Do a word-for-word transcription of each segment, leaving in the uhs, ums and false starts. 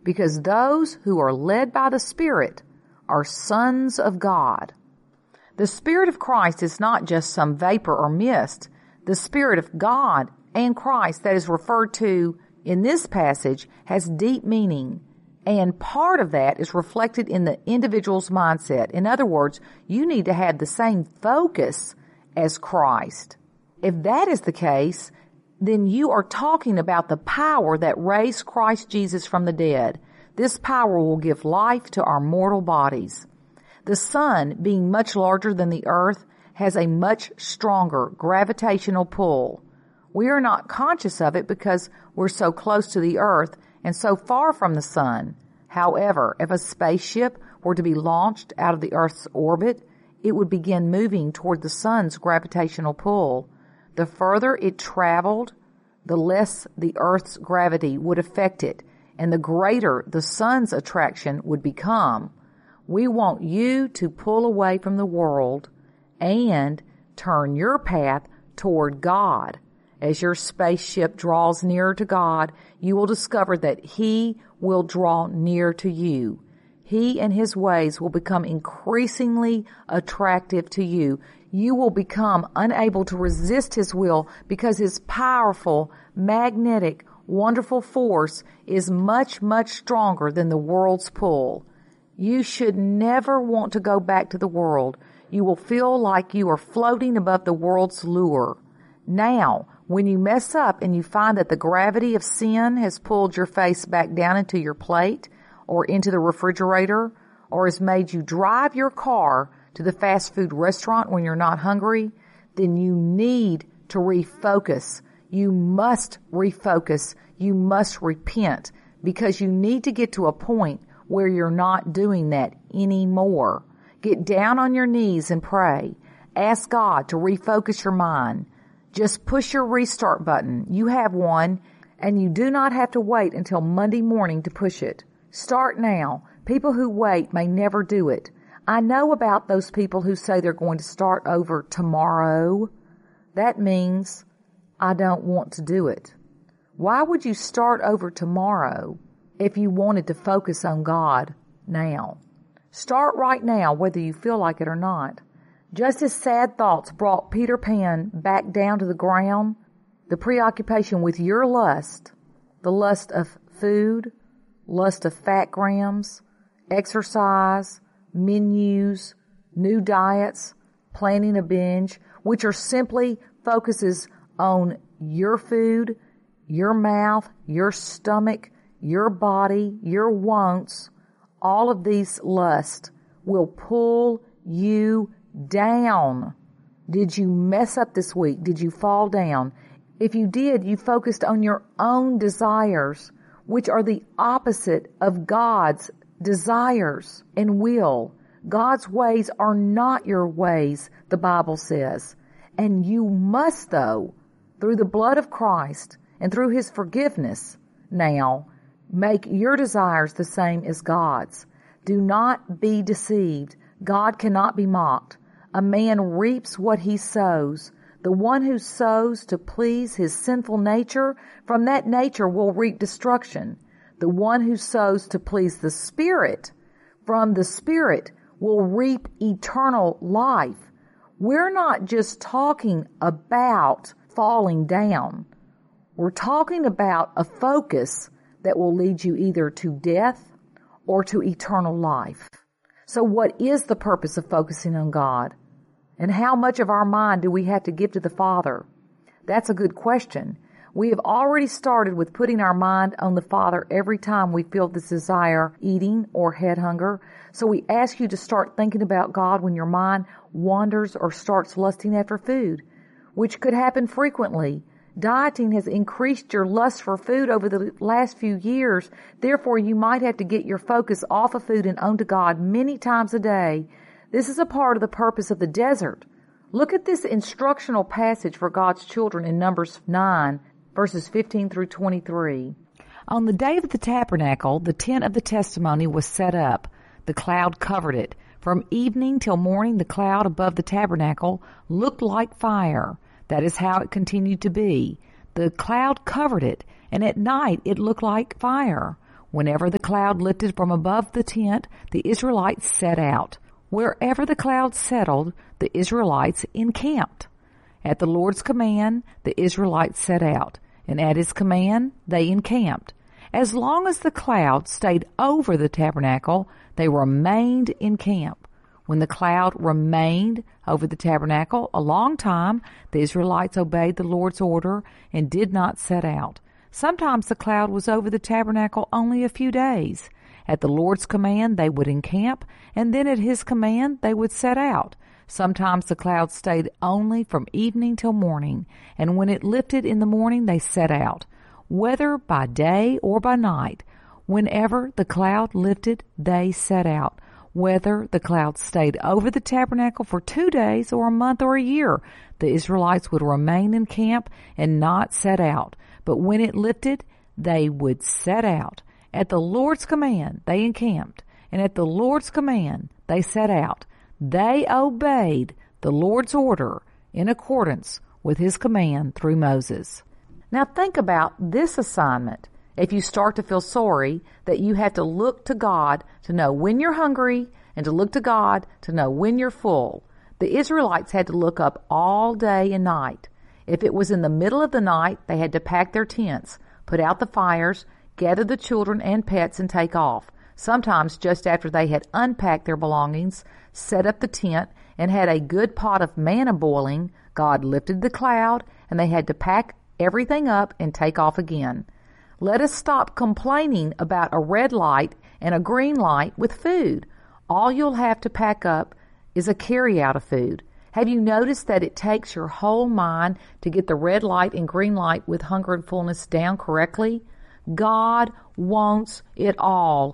because those who are led by the Spirit are sons of God. The Spirit of Christ is not just some vapor or mist. The Spirit of God and Christ that is referred to in this passage has deep meaning, and part of that is reflected in the individual's mindset. In other words, you need to have the same focus as Christ. If that is the case, then you are talking about the power that raised Christ Jesus from the dead. This power will give life to our mortal bodies. The sun, being much larger than the earth, has a much stronger gravitational pull. We are not conscious of it because we're so close to the earth and so far from the sun. However, if a spaceship were to be launched out of the earth's orbit, it would begin moving toward the sun's gravitational pull. The further it traveled, the less the earth's gravity would affect it, and the greater the sun's attraction would become. We want you to pull away from the world and turn your path toward God. As your spaceship draws nearer to God, you will discover that He will draw near to you. He and His ways will become increasingly attractive to you. You will become unable to resist His will because His powerful, magnetic, wonderful force is much, much stronger than the world's pull. You should never want to go back to the world. You will feel like you are floating above the world's lure. Now, when you mess up and you find that the gravity of sin has pulled your face back down into your plate or into the refrigerator, or has made you drive your car to the fast food restaurant when you're not hungry, then you need to refocus. You must refocus. You must repent, because you need to get to a point where you're not doing that anymore. Get down on your knees and pray. Ask God to refocus your mind. Just push your restart button. You have one, and you do not have to wait until Monday morning to push it. Start now. People who wait may never do it. I know about those people who say they're going to start over tomorrow. That means I don't want to do it. Why would you start over tomorrow if you wanted to focus on God now? Start right now, whether you feel like it or not. Just as sad thoughts brought Peter Pan back down to the ground, the preoccupation with your lust, the lust of food, lust of fat grams, exercise, menus, new diets, planning a binge, which are simply focuses on your food, your mouth, your stomach, your body, your wants, all of these lusts will pull you down. Did you mess up this week? Did you fall down? If you did, you focused on your own desires, which are the opposite of God's desires and will. God's ways are not your ways, the Bible says. And you must, though, through the blood of Christ and through His forgiveness, now make your desires the same as God's. Do not be deceived. God cannot be mocked. A man reaps what he sows. The one who sows to please his sinful nature, from that nature will reap destruction. The one who sows to please the Spirit, from the Spirit will reap eternal life. We're not just talking about falling down. We're talking about a focus that will lead you either to death or to eternal life. So what is the purpose of focusing on God? And how much of our mind do we have to give to the Father? That's a good question. We have already started with putting our mind on the Father every time we feel this desire, eating, or head hunger. So we ask you to start thinking about God when your mind wanders or starts lusting after food, which could happen frequently. Dieting has increased your lust for food over the last few years. Therefore, you might have to get your focus off of food and onto God many times a day. This is a part of the purpose of the desert. Look at this instructional passage for God's children in Numbers nine, verses fifteen through twenty-three. On the day of the tabernacle, the tent of the testimony was set up. The cloud covered it. From evening till morning, the cloud above the tabernacle looked like fire. That is how it continued to be. The cloud covered it, and at night it looked like fire. Whenever the cloud lifted from above the tent, the Israelites set out. Wherever the cloud settled, the Israelites encamped. At the Lord's command, the Israelites set out, and at his command, they encamped. As long as the cloud stayed over the tabernacle, they remained in camp. When the cloud remained over the tabernacle a long time, the Israelites obeyed the Lord's order and did not set out. Sometimes the cloud was over the tabernacle only a few days. At the Lord's command, they would encamp, and then at his command, they would set out. Sometimes the cloud stayed only from evening till morning, and when it lifted in the morning, they set out. Whether by day or by night, whenever the cloud lifted, they set out. Whether the cloud stayed over the tabernacle for two days or a month or a year, the Israelites would remain in camp and not set out. But when it lifted, they would set out. At the Lord's command, they encamped, and at the Lord's command, they set out. They obeyed the Lord's order in accordance with his command through Moses. Now think about this assignment. If you start to feel sorry that you have to look to God to know when you're hungry and to look to God to know when you're full, the Israelites had to look up all day and night. If it was in the middle of the night, they had to pack their tents, put out the fires, gather the children and pets, and take off. Sometimes just after they had unpacked their belongings, set up the tent, and had a good pot of manna boiling, God lifted the cloud, and they had to pack everything up and take off again. Let us stop complaining about a red light and a green light with food. All you'll have to pack up is a carry-out of food. Have you noticed that it takes your whole mind to get the red light and green light with hunger and fullness down correctly? God wants it all,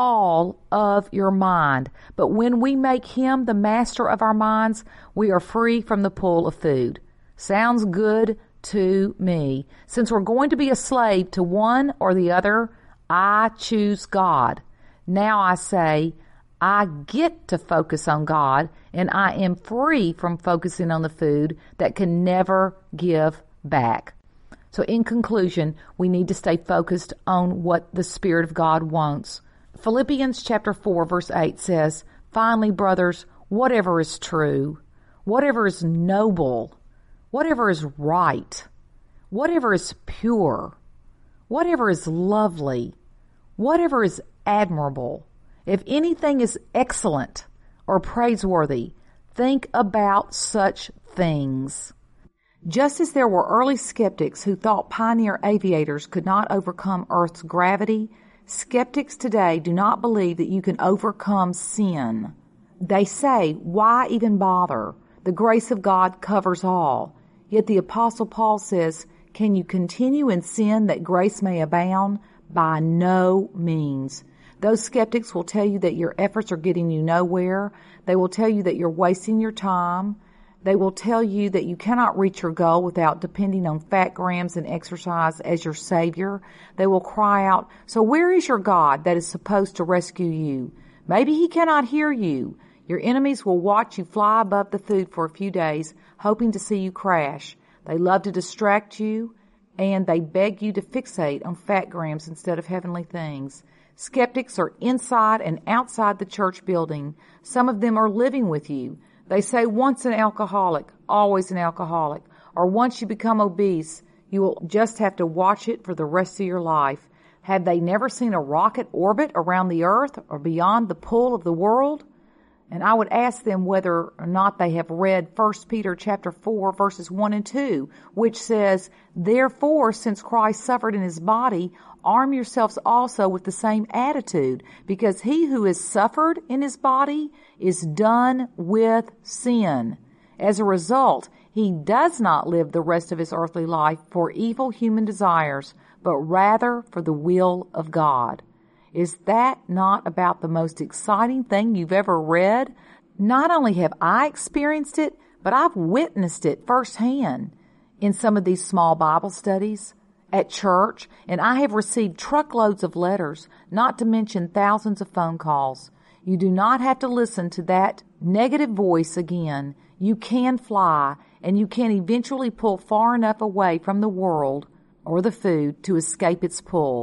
all of your mind. But when we make him the master of our minds, we are free from the pull of food. Sounds good to me. Since we're going to be a slave to one or the other, I choose God. Now I say, I get to focus on God, and I am free from focusing on the food that can never give back. So in conclusion, we need to stay focused on what the Spirit of God wants. Philippians chapter four verse eight says, "Finally, brothers, whatever is true, whatever is noble, whatever is right, whatever is pure, whatever is lovely, whatever is admirable, if anything is excellent or praiseworthy, think about such things." Just as there were early skeptics who thought pioneer aviators could not overcome Earth's gravity, skeptics today do not believe that you can overcome sin. They say, why even bother? The grace of God covers all. Yet the Apostle Paul says, can you continue in sin that grace may abound? By no means. Those skeptics will tell you that your efforts are getting you nowhere. They will tell you that you're wasting your time. They will tell you that you cannot reach your goal without depending on fat grams and exercise as your savior. They will cry out, so where is your God that is supposed to rescue you? Maybe he cannot hear you. Your enemies will watch you fly above the food for a few days, hoping to see you crash. They love to distract you, and they beg you to fixate on fat grams instead of heavenly things. Skeptics are inside and outside the church building. Some of them are living with you. They say once an alcoholic, always an alcoholic, or once you become obese, you will just have to watch it for the rest of your life. Have they never seen a rocket orbit around the earth or beyond the pull of the world? And I would ask them whether or not they have read First Peter chapter four verses one and two, which says, "Therefore, since Christ suffered in his body, arm yourselves also with the same attitude, because he who has suffered in his body is done with sin. As a result, he does not live the rest of his earthly life for evil human desires, but rather for the will of God." Is that not about the most exciting thing you've ever read? Not only have I experienced it, but I've witnessed it firsthand in some of these small Bible studies, at church, and I have received truckloads of letters, not to mention thousands of phone calls. You do not have to listen to that negative voice again. You can fly, and you can eventually pull far enough away from the world or the food to escape its pull.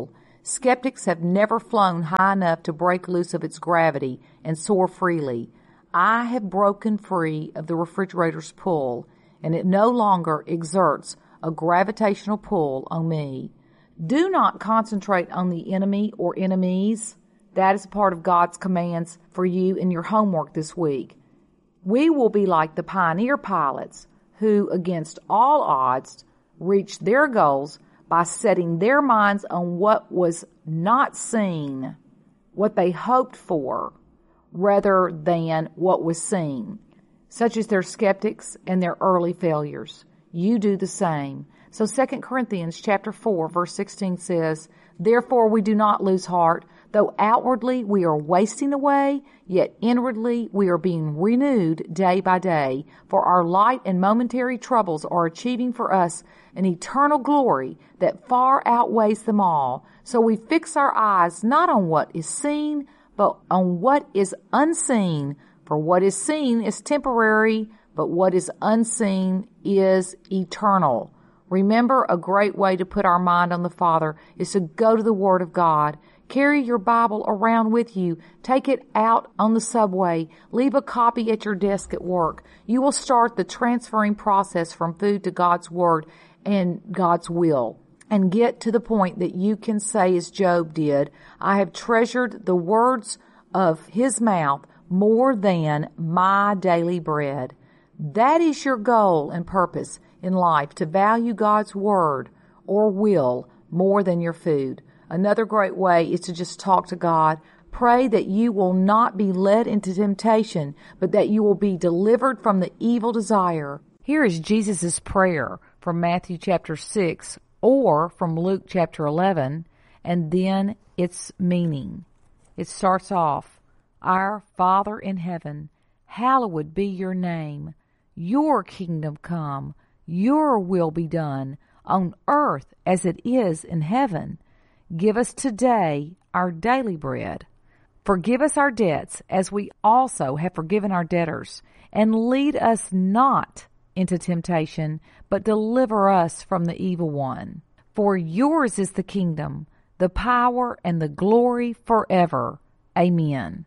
Skeptics have never flown high enough to break loose of its gravity and soar freely. I have broken free of the refrigerator's pull, and it no longer exerts a gravitational pull on me. Do not concentrate on the enemy or enemies. That is part of God's commands for you in your homework this week. We will be like the pioneer pilots who, against all odds, reached their goals by setting their minds on what was not seen, what they hoped for, rather than what was seen, such as their skeptics and their early failures. You do the same. So Second Corinthians chapter four, verse sixteen says, "Therefore we do not lose heart, though outwardly we are wasting away, yet inwardly we are being renewed day by day. For our light and momentary troubles are achieving for us an eternal glory that far outweighs them all. So we fix our eyes not on what is seen, but on what is unseen. For what is seen is temporary, but what is unseen is eternal." Remember, a great way to put our mind on the Father is to go to the Word of God. Carry your Bible around with you. Take it out on the subway. Leave a copy at your desk at work. You will start the transferring process from food to God's Word and God's will, and get to the point that you can say as Job did, "I have treasured the words of His mouth more than my daily bread." That is your goal and purpose in life, to value God's Word or will more than your food. Another great way is to just talk to God. Pray that you will not be led into temptation, but that you will be delivered from the evil desire. Here is Jesus' prayer from Matthew chapter six or from Luke chapter eleven, and then its meaning. It starts off, "Our Father in heaven, hallowed be your name. Your kingdom come. Your will be done on earth as it is in heaven. Give us today our daily bread. Forgive us our debts as we also have forgiven our debtors. And lead us not into temptation, but deliver us from the evil one. For yours is the kingdom, the power, and the glory forever. Amen."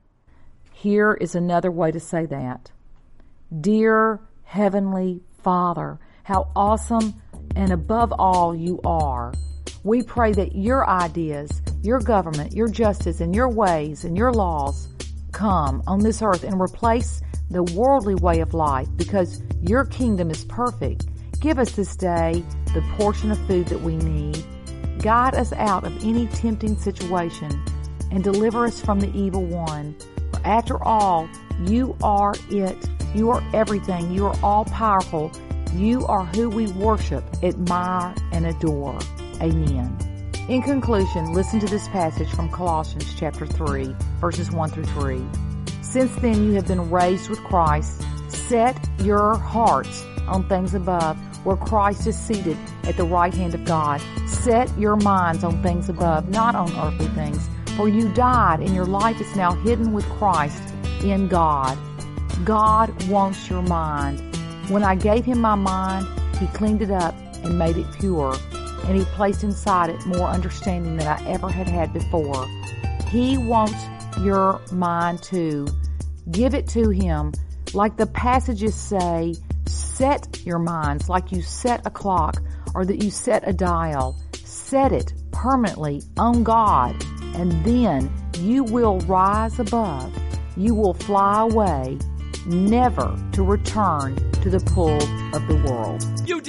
Here is another way to say that. Dear Heavenly Father, how awesome and above all you are. We pray that your ideas, your government, your justice, and your ways and your laws come on this earth and replace the worldly way of life, because your kingdom is perfect. Give us this day the portion of food that we need. Guide us out of any tempting situation and deliver us from the evil one. For after all, you are it. You are everything. You are all powerful. You are who we worship, admire, and adore. Amen. In conclusion, listen to this passage from Colossians chapter three, verses one through three. "Since then you have been raised with Christ. Set your hearts on things above, where Christ is seated at the right hand of God. Set your minds on things above, not on earthly things. For you died, and your life is now hidden with Christ in God." God wants your mind. When I gave Him my mind, He cleaned it up and made it pure, and He placed inside it more understanding than I ever had had before. He wants your mind too. Give it to Him. Like the passages say, set your minds like you set a clock, or that you set a dial. Set it permanently on God, and then you will rise above. You will fly away, never to return to the pull of the world. You